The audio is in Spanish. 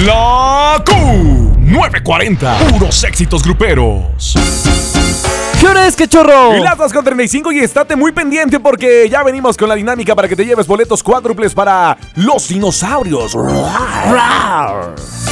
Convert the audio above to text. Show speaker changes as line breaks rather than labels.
La Q940. Puros éxitos gruperos.
¿Qué hora es, cachorro?
Y las 2:35 y estate muy pendiente porque ya venimos con la dinámica para que te lleves boletos cuádruples para los dinosaurios.